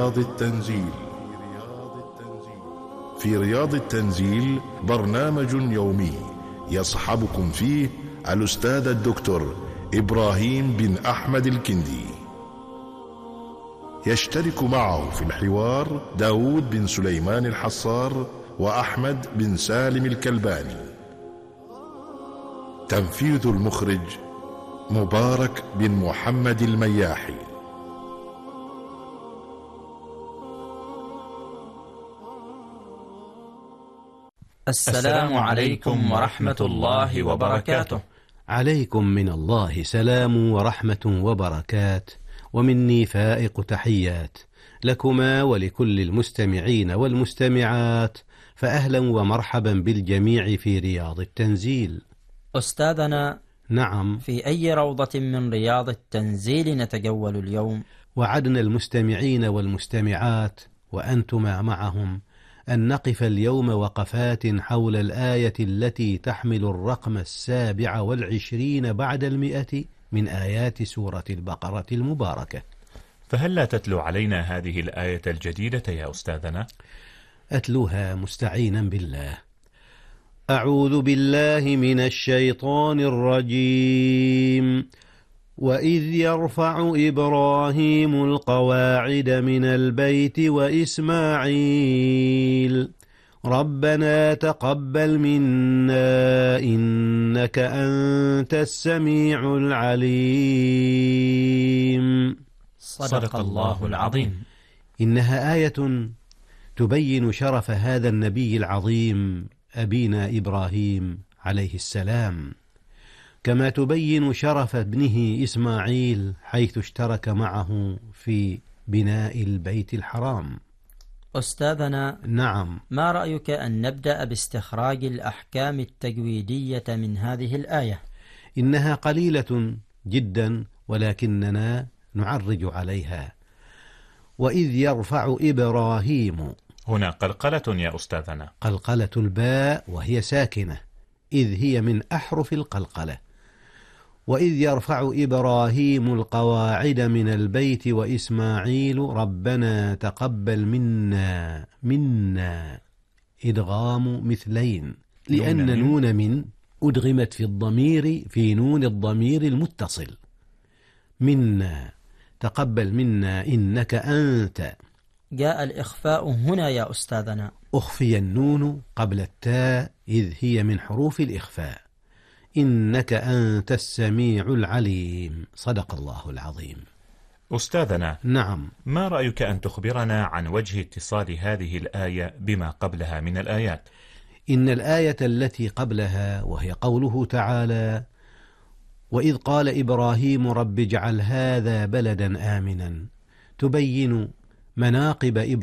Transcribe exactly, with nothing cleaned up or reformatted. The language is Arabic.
رياض التنزيل. في رياض التنزيل برنامج يومي يصحبكم فيه الأستاذ الدكتور إبراهيم بن أحمد الكندي. يشترك معه في الحوار داود بن سليمان الحصار وأحمد بن سالم الكلباني. تنفيذ المخرج مبارك بن محمد المياحي. السلام عليكم ورحمة الله وبركاته. عليكم من الله سلام ورحمة وبركات، ومني فائق تحيات لكما ولكل المستمعين والمستمعات، فأهلا ومرحبا بالجميع في رياض التنزيل. أستاذنا، نعم، في أي روضة من رياض التنزيل نتجول اليوم؟ وعدنا المستمعين والمستمعات وأنتما معهم أن نقف اليوم وقفات حول الآية التي تحمل الرقم السابع والعشرين بعد المئة من آيات سورة البقرة المباركة. فهل لا تتلو علينا هذه الآية الجديدة يا أستاذنا؟ أتلوها مستعينا بالله. أعوذ بالله من الشيطان الرجيم. وإذ يرفع إبراهيم القواعد من البيت وإسماعيل ربنا تقبل منا إنك أنت السميع العليم. صدق الله العظيم. إنها آية تبين شرف هذا النبي العظيم أبينا إبراهيم عليه السلام، كما تبين شرف ابنه إسماعيل حيث اشترك معه في بناء البيت الحرام. أستاذنا، نعم، ما رأيك أن نبدأ باستخراج الأحكام التجويدية من هذه الآية؟ إنها قليلة جدا ولكننا نعرج عليها. وإذ يرفع إبراهيم، هنا قلقلة يا أستاذنا. قلقلة الباء وهي ساكنة، إذ هي من أحرف القلقلة. وإذ يرفع إبراهيم القواعد من البيت وإسماعيل ربنا تقبل منا. منا إدغام مثلين، لأن نون, نون من أدغمت في الضمير في نون الضمير المتصل. منا تقبل منا إنك أنت. جاء الإخفاء هنا يا أستاذنا. أخفي النون قبل التاء إذ هي من حروف الإخفاء. إنك أنت السميع العليم. صدق الله العظيم. أستاذنا، نعم، ما رأيك أن تخبرنا عن وجه اتصال هذه الآية بما قبلها من الآيات؟ إن الآية التي قبلها وهي قوله تعالى وإذ قال إبراهيم رب اجعل هذا بلدا آمنا تبين مناقب إبراهيم